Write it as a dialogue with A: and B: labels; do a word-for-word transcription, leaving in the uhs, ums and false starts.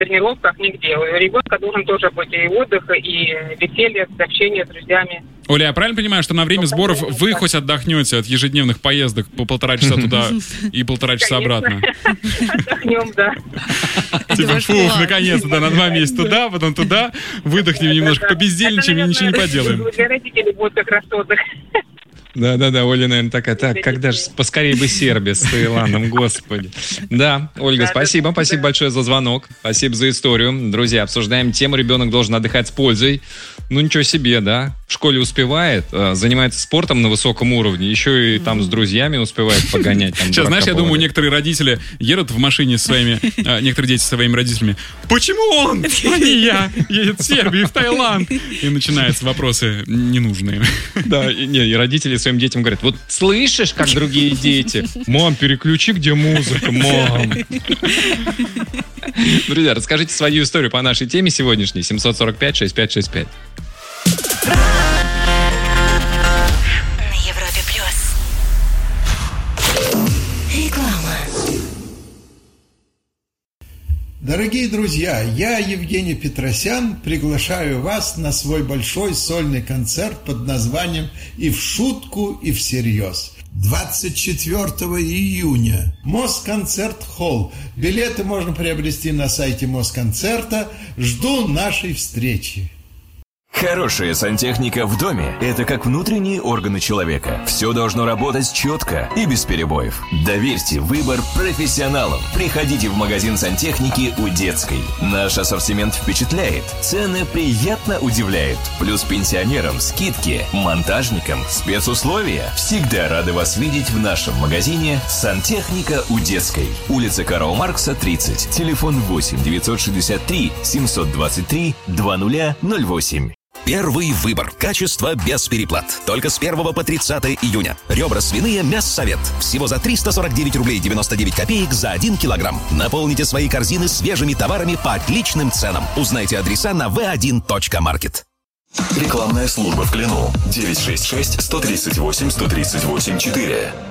A: тренировках, нигде. У ребенка должен тоже быть и отдых, и веселье, общение с друзьями.
B: Оля, я правильно понимаю, что на время сборов вы хоть отдохнете от ежедневных поездок по полтора часа туда и полтора часа обратно?
A: Отдохнем, да.
B: Типа, фух, наконец-то, да, на два месяца туда, потом туда, выдохнем немножко, побездельничаем и ничего не поделаем.
A: Для родителей будет как раз отдых.
C: Да-да-да, Оля, наверное, такая, так, когда же поскорее бы Сербия с Таиландом, господи. Да, Ольга, спасибо, спасибо большое за звонок, спасибо за историю. Друзья, обсуждаем тему, ребенок должен отдыхать с пользой. Ну, ничего себе, да, в школе успевает, занимается спортом на высоком уровне, еще и там с друзьями успевает погонять. Там,
B: сейчас, знаешь, я думаю, некоторые родители едут в машине со своими, некоторые дети со своими родителями. Почему он, а не я, едет в Сербию, в Таиланд? И начинаются вопросы ненужные.
C: Да, и, не, и родители своим детям говорят, вот слышишь, как другие дети? Мам, переключи, где музыка, мам. Друзья, расскажите свою историю по нашей теме сегодняшней. семь сорок пять шестьдесят пять шестьдесят пять.
D: На Европе плюс. Реклама.
E: Дорогие друзья, я, Евгений Петросян, приглашаю вас на свой большой сольный концерт под названием «И в шутку, и всерьез». двадцать четвёртого июня. Москонцерт-холл. Билеты можно приобрести на сайте Москонцерта. Жду нашей встречи.
F: Хорошая сантехника в доме – это как внутренние органы человека. Все должно работать четко и без перебоев. Доверьте выбор профессионалам. Приходите в магазин сантехники у Детской. Наш ассортимент впечатляет, цены приятно удивляют. Плюс пенсионерам скидки, монтажникам спецусловия. Всегда рады вас видеть в нашем магазине «Сантехника у Детской». Улица Карла Маркса, тридцать. Телефон восемь девятьсот шестьдесят три семьсот двадцать три двадцать ноль восемь.
G: Первый выбор. Качество без переплат. Только с первого по тридцатое июня. Ребра свиные Мяссовет. Всего за триста сорок девять рублей девяносто девять копеек за один килограмм. Наполните свои корзины свежими товарами по отличным ценам. Узнайте адреса на ви один точка маркет.
F: Рекламная служба в Клину. девять шесть шесть сто тридцать восемь сто тридцать восемь четыре.